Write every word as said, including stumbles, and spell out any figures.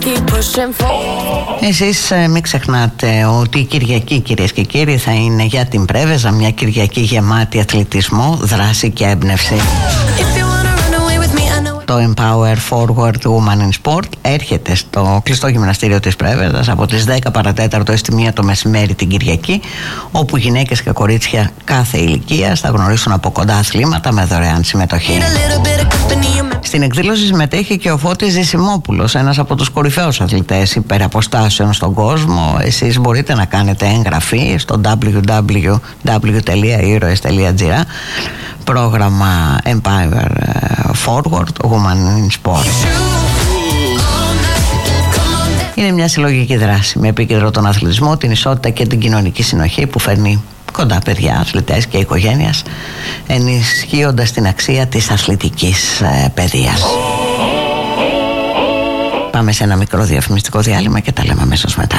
Εσείς ε, μην ξεχνάτε ότι η Κυριακή, κυρίες και κύριοι, θα είναι για την Πρέβεζα μια Κυριακή γεμάτη αθλητισμό, δράση και έμπνευση. Το Empower Forward Woman in Sport έρχεται στο κλειστό γυμναστήριο της Πρέβεζας από τις δέκα παρατέταρτο έως τη μία το μεσημέρι την Κυριακή, όπου γυναίκες και κορίτσια κάθε ηλικίας θα γνωρίσουν από κοντά αθλήματα με δωρεάν συμμετοχή. Στην εκδήλωση συμμετέχει και ο Φώτης Ζησιμόπουλος, ένας από τους κορυφαίους αθλητές υπεραποστάσεων στον κόσμο. Εσείς μπορείτε να κάνετε εγγραφή στο double-u double-u double-u τελεία heroes τελεία gr, πρόγραμμα Empower Forward Woman in Sport. Είναι μια συλλογική δράση με επίκεντρο τον αθλητισμό, την ισότητα και την κοινωνική συνοχή που φέρνει κοντά παιδιά, αθλητές και οικογένειας, ενισχύοντας την αξία της αθλητικής ε, παιδείας. Πάμε σε ένα μικρό διαφημιστικό διάλειμμα και τα λέμε αμέσως μετά.